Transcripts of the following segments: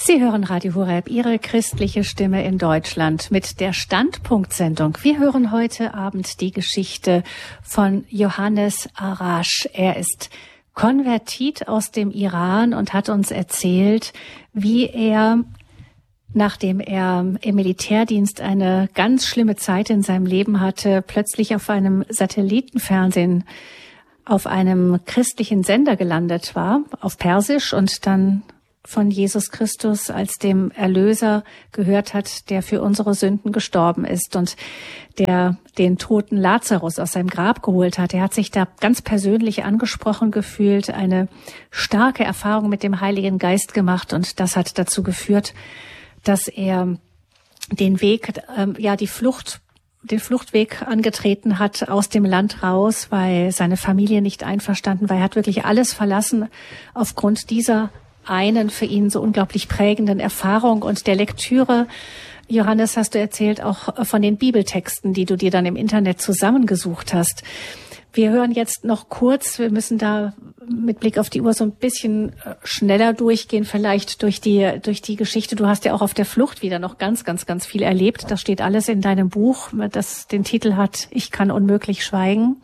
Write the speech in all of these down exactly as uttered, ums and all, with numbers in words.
Sie hören Radio Horeb, Ihre christliche Stimme in Deutschland mit der Standpunktsendung. Wir hören heute Abend die Geschichte von Johannes Arash. Er ist Konvertit aus dem Iran und hat uns erzählt, wie er, nachdem er im Militärdienst eine ganz schlimme Zeit in seinem Leben hatte, plötzlich auf einem Satellitenfernsehen auf einem christlichen Sender gelandet war, auf Persisch, und dann von Jesus Christus als dem Erlöser gehört hat, der für unsere Sünden gestorben ist und der den toten Lazarus aus seinem Grab geholt hat. Er hat sich da ganz persönlich angesprochen gefühlt, eine starke Erfahrung mit dem Heiligen Geist gemacht, und das hat dazu geführt, dass er den Weg, ähm, ja, die Flucht, den Fluchtweg angetreten hat aus dem Land raus, weil seine Familie nicht einverstanden war. Er hat wirklich alles verlassen aufgrund dieser einen für ihn so unglaublich prägenden Erfahrung und der Lektüre. Johannes, hast du erzählt, auch von den Bibeltexten, die du dir dann im Internet zusammengesucht hast. Wir hören jetzt noch kurz, wir müssen da mit Blick auf die Uhr so ein bisschen schneller durchgehen, vielleicht durch die, durch die Geschichte. Du hast ja auch auf der Flucht wieder noch ganz, ganz, ganz viel erlebt. Das steht alles in deinem Buch, das den Titel hat, Ich kann unmöglich schweigen.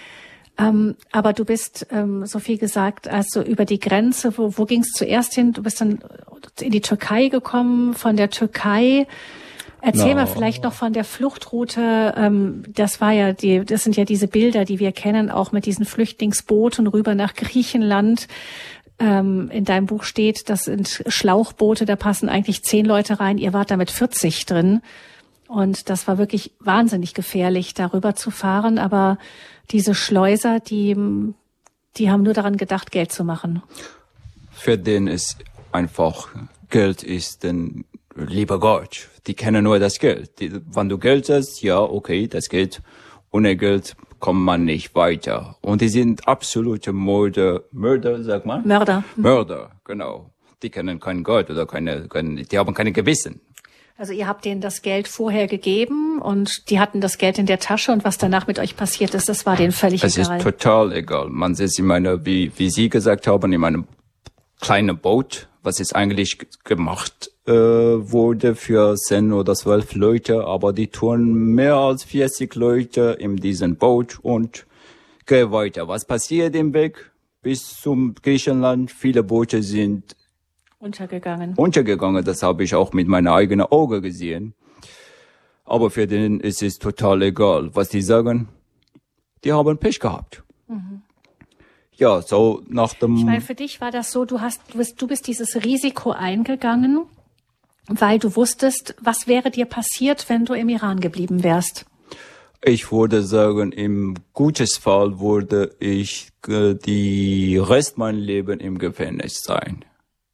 Ähm, aber du bist, ähm, so viel gesagt, also über die Grenze, wo, wo ging es zuerst hin? Du bist dann in die Türkei gekommen, von der Türkei. Erzähl no. mal vielleicht noch von der Fluchtroute. Ähm, das war ja die, das sind ja diese Bilder, die wir kennen, auch mit diesen Flüchtlingsbooten rüber nach Griechenland. Ähm, in deinem Buch steht, das sind Schlauchboote, da passen eigentlich zehn Leute rein. Ihr wart da mit vierzig drin. Und das war wirklich wahnsinnig gefährlich, darüber zu fahren. Aber diese Schleuser, die, die haben nur daran gedacht, Geld zu machen. Für den ist einfach, Geld ist ein lieber Gott. Die kennen nur das Geld. Die, wenn du Geld hast, ja, okay, das Geld. Ohne Geld kommt man nicht weiter. Und die sind absolute Mörder, Mörder, sag mal? Mörder. Mörder, genau. Die kennen kein Gott oder keine, keine, die haben keine Gewissen. Also ihr habt denen das Geld vorher gegeben und die hatten das Geld in der Tasche, und was danach mit euch passiert ist, das war denen völlig es egal. Es ist total egal. Man sitzt in meiner, wie, wie Sie gesagt haben, in meinem kleinen Boot, was jetzt eigentlich gemacht äh, wurde für zehn oder zwölf Leute, aber die tun mehr als vierzig Leute in diesem Boot und gehen weiter. Was passiert im Weg bis zum Griechenland? Viele Boote sind Untergegangen. Untergegangen, das habe ich auch mit meinen eigenen Augen gesehen. Aber für den ist es total egal, was die sagen. Die haben Pech gehabt. Mhm. Ja, so nach dem... Ich meine, für dich war das so, du hast, du bist, du bist dieses Risiko eingegangen, weil du wusstest, was wäre dir passiert, wenn du im Iran geblieben wärst? Ich würde sagen, im guten Fall würde ich äh, die Rest mein Leben im Gefängnis sein.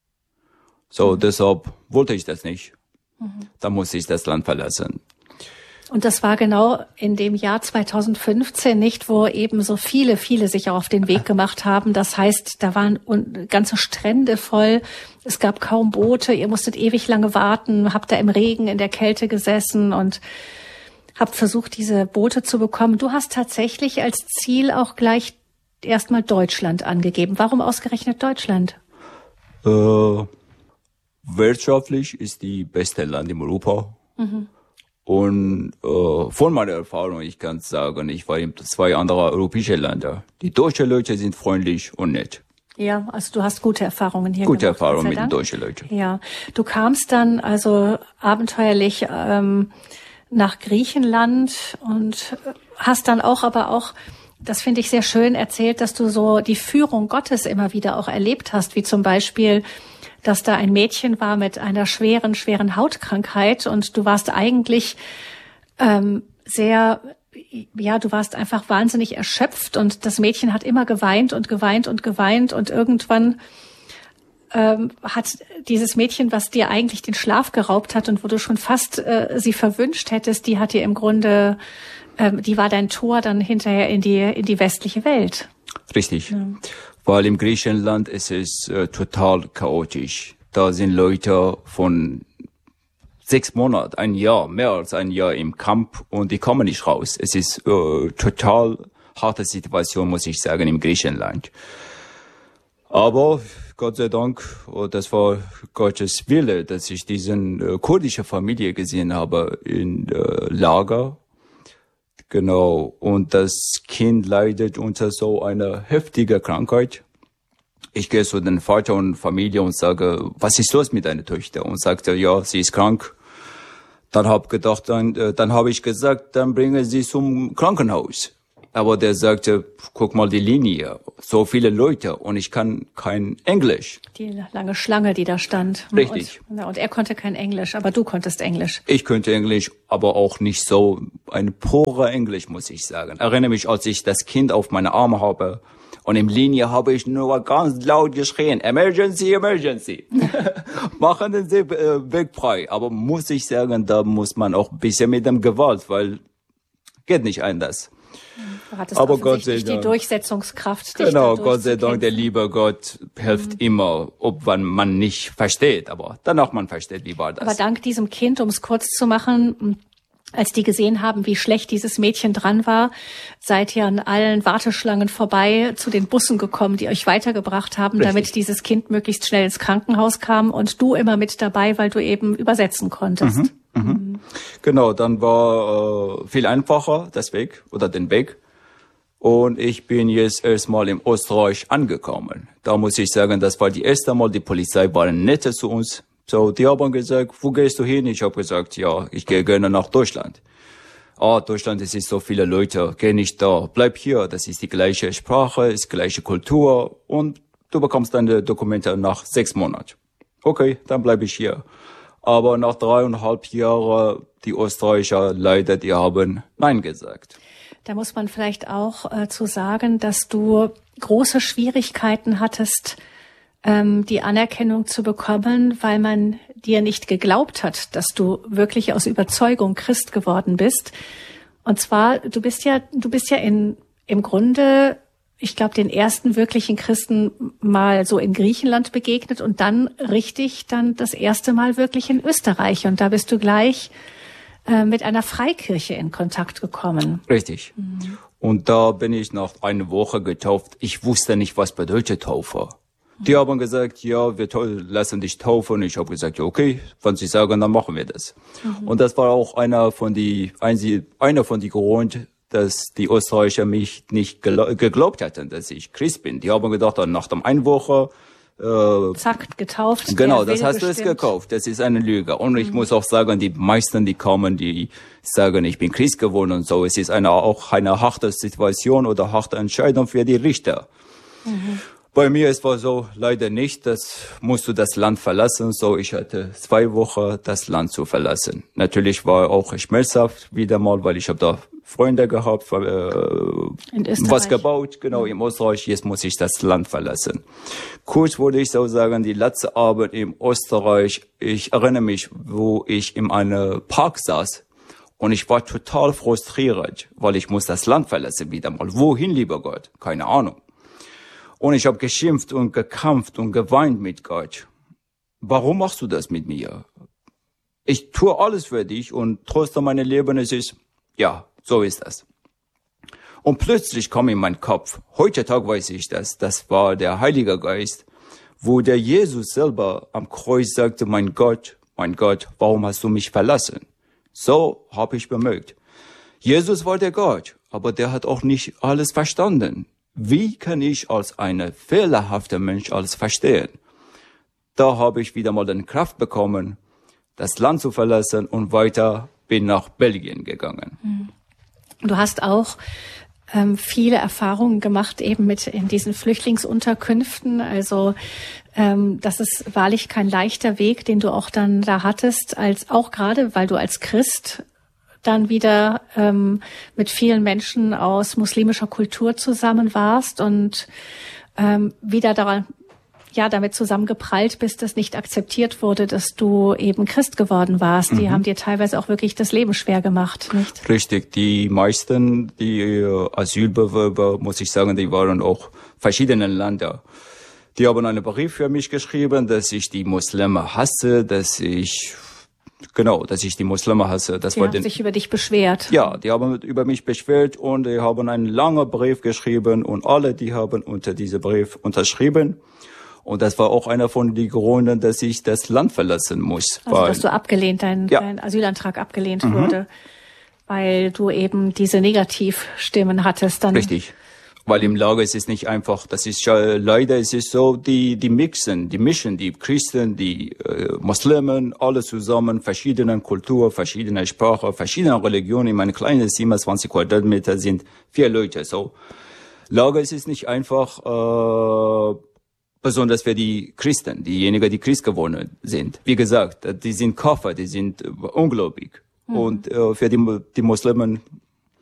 So, mhm. deshalb wollte ich das nicht. Mhm. Da musste ich das Land verlassen. Und das war genau in dem Jahr zweitausendfünfzehn, nicht, wo eben so viele, viele sich auch auf den Weg gemacht haben. Das heißt, da waren ganze Strände voll. Es gab kaum Boote. Ihr musstet ewig lange warten, habt da im Regen, in der Kälte gesessen und habt versucht, diese Boote zu bekommen. Du hast tatsächlich als Ziel auch gleich erstmal Deutschland angegeben. Warum ausgerechnet Deutschland? Äh, wirtschaftlich ist die beste Land in Europa. Mhm. Und äh, von meiner Erfahrung, ich kann sagen, ich war in zwei anderen europäischen Ländern. Die deutschen Leute sind freundlich und nett. Ja, also du hast gute Erfahrungen hier gute gemacht. Gute Erfahrungen mit den deutschen Leuten. Ja, du kamst dann also abenteuerlich ähm, nach Griechenland und hast dann auch, aber auch, das finde ich sehr schön, erzählt, dass du so die Führung Gottes immer wieder auch erlebt hast, wie zum Beispiel, dass da ein Mädchen war mit einer schweren, schweren Hautkrankheit, und du warst eigentlich ähm, sehr, ja, du warst einfach wahnsinnig erschöpft, und das Mädchen hat immer geweint und geweint und geweint, und irgendwann ähm, hat dieses Mädchen, was dir eigentlich den Schlaf geraubt hat und wo du schon fast äh, sie verwünscht hättest, die hat dir im Grunde, ähm, die war dein Tor dann hinterher in die in die westliche Welt. Richtig. Ja. Weil im Griechenland ist es äh, total chaotisch. Da sind Leute von sechs Monaten, ein Jahr, mehr als ein Jahr im Camp, und die kommen nicht raus. Es ist äh, total harte Situation, muss ich sagen, im Griechenland. Aber Gott sei Dank, das war Gottes Wille, dass ich diesen äh, kurdische Familie gesehen habe in äh, Lager. Genau. Und das Kind leidet unter so einer heftigen Krankheit. Ich gehe zu den Vater und Familie und sage, was ist los mit deiner Tochter? Und sagte, ja, sie ist krank. Dann hab gedacht, dann, äh, dann habe ich gesagt, dann bringe sie zum Krankenhaus. Aber der sagte, guck mal die Linie, so viele Leute und ich kann kein Englisch. Die lange Schlange, die da stand. Richtig. Und, und er konnte kein Englisch, aber du konntest Englisch. Ich könnte Englisch, aber auch nicht so ein pure Englisch, muss ich sagen. Erinnere mich, als ich das Kind auf meine Arme habe und in Linie habe ich nur ganz laut geschrien, Emergency, Emergency. Machen Sie äh, Weg frei. Aber muss ich sagen, da muss man auch ein bisschen mit dem Gewalt, weil geht nicht anders. Du hattest aber Gott sei Dank die Durchsetzungskraft. Dich genau, Gott sei Dank, der liebe Gott hilft mhm. immer, ob man nicht versteht, aber danach man versteht, wie war das. Aber dank diesem Kind, um es kurz zu machen, als die gesehen haben, wie schlecht dieses Mädchen dran war, seid ihr an allen Warteschlangen vorbei zu den Bussen gekommen, die euch weitergebracht haben, Richtig. Damit dieses Kind möglichst schnell ins Krankenhaus kam und du immer mit dabei, weil du eben übersetzen konntest. Mhm. Mhm. Mhm. Genau, dann war äh, viel einfacher das Weg oder den Weg. Und ich bin jetzt erstmal in Österreich angekommen. Da muss ich sagen, das war die erste Mal, die Polizei war nett zu uns. So, die haben gesagt, wo gehst du hin? Ich habe gesagt, ja, ich gehe gerne nach Deutschland. Ah, Deutschland, es ist so viele Leute, geh nicht da, bleib hier. Das ist die gleiche Sprache, ist die gleiche Kultur und du bekommst deine Dokumente nach sechs Monaten. Okay, dann bleibe ich hier. Aber nach dreieinhalb Jahren, die Österreicher leider, die haben Nein gesagt. Da muss man vielleicht auch äh, zu sagen, dass du große Schwierigkeiten hattest, ähm, die Anerkennung zu bekommen, weil man dir nicht geglaubt hat, dass du wirklich aus Überzeugung Christ geworden bist. Und zwar, du bist ja, du bist ja in, im Grunde, ich glaube, den ersten wirklichen Christen mal so in Griechenland begegnet und dann richtig dann das erste Mal wirklich in Österreich. Und da bist du gleich mit einer Freikirche in Kontakt gekommen. Richtig. Mhm. Und da bin ich nach einer Woche getauft. Ich wusste nicht, was bedeutet Taufe. Mhm. Die haben gesagt, ja, wir lassen dich taufen. Ich habe gesagt, ja, okay, wenn sie sagen, dann machen wir das. Mhm. Und das war auch einer von die, einer von die Gründen, dass die Österreicher mich nicht geglaubt hatten, dass ich Christ bin. Die haben gedacht, nach der einen Woche Äh, Zack, getauft. Genau, das hast du es gekauft. Das ist eine Lüge. Und ich mhm. muss auch sagen, die meisten, die kommen, die sagen, ich bin Christ geworden und so. Es ist eine, auch eine harte Situation oder harte Entscheidung für die Richter. Mhm. Bei mir, es war so, leider nicht, das musst du das Land verlassen. So, ich hatte zwei Wochen, das Land zu verlassen. Natürlich war auch schmerzhaft wieder mal, weil ich habe da Freunde gehabt, äh, was gebaut, genau, in Österreich. Jetzt muss ich das Land verlassen. Kurz würde ich so sagen, die letzte Abend in Österreich, ich erinnere mich, wo ich in einem Park saß und ich war total frustriert, weil ich muss das Land verlassen wieder mal. Wohin, lieber Gott? Keine Ahnung. Und ich habe geschimpft und gekämpft und geweint mit Gott. Warum machst du das mit mir? Ich tue alles für dich und trotzdem mein Leben, es ist, ja, so ist das. Und plötzlich kam in meinen Kopf, heute Tag weiß ich das, das war der Heilige Geist, wo der Jesus selber am Kreuz sagte, mein Gott, mein Gott, warum hast du mich verlassen? So habe ich bemerkt. Jesus war der Gott, aber der hat auch nicht alles verstanden. Wie kann ich als ein fehlerhafter Mensch alles verstehen? Da habe ich wieder mal die Kraft bekommen, das Land zu verlassen und weiter bin nach Belgien gegangen. Du hast auch ähm, viele Erfahrungen gemacht eben mit in diesen Flüchtlingsunterkünften. Also ähm, das ist wahrlich kein leichter Weg, den du auch dann da hattest, als auch gerade, weil du als Christ dann wieder ähm, mit vielen Menschen aus muslimischer Kultur zusammen warst und ähm, wieder daran ja damit zusammengeprallt bist, dass nicht akzeptiert wurde, dass du eben Christ geworden warst. Die mhm. haben dir teilweise auch wirklich das Leben schwer gemacht, nicht? Richtig. Die meisten, die Asylbewerber, muss ich sagen, die waren auch verschiedenen Länder. Die haben einen Brief für mich geschrieben, dass ich die Muslime hasse, dass ich Genau, dass ich die Muslime hasse. Das die war haben den, sich über dich beschwert. Ja, die haben über mich beschwert und die haben einen langen Brief geschrieben und alle, die haben unter diesem Brief unterschrieben. Und das war auch einer von den Gründen, dass ich das Land verlassen muss. Also, weil, dass du abgelehnt, dein, ja. dein Asylantrag abgelehnt mhm. wurde, weil du eben diese Negativstimmen hattest. Dann Richtig. Weil im Lager ist es nicht einfach, das ist ja, leider ist es so, die, die mixen, die mischen, die Christen, die äh, Muslimen, alle zusammen, verschiedene Kultur, verschiedene Sprache, verschiedene Religionen. In meinem kleinen siebenundzwanzig Quadratmeter sind vier Leute, so. Lager ist es nicht einfach, äh, besonders für die Christen, diejenigen, die Christ geworden sind. Wie gesagt, die sind Kafir, die sind ungläubig. Mhm. Und äh, für die, die Muslimen